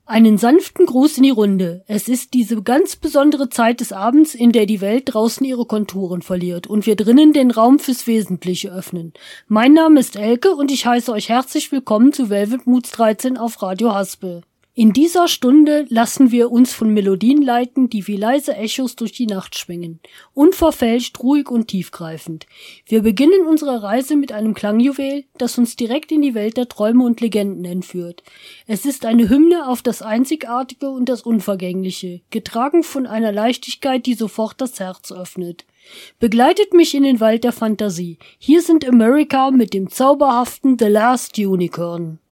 Einen sanften Gruß in die Runde. Es ist diese ganz besondere Zeit des Abends, in der die Welt draußen ihre Konturen verliert und wir drinnen den Raum fürs Wesentliche öffnen. Mein Name ist Elke und ich heiße euch herzlich willkommen zu Velvet Moods 13 auf Radio Haspel. In dieser Stunde lassen wir uns von Melodien leiten, die wie leise Echos durch die Nacht schwingen. Unverfälscht, ruhig und tiefgreifend. Wir beginnen unsere Reise mit einem Klangjuwel, das uns direkt in die Welt der Träume und Legenden entführt. Es ist eine Hymne auf das Einzigartige und das Unvergängliche, getragen von einer Leichtigkeit, die sofort das Herz öffnet. Begleitet mich in den Wald der Fantasie. Hier sind America mit dem zauberhaften The Last Unicorn.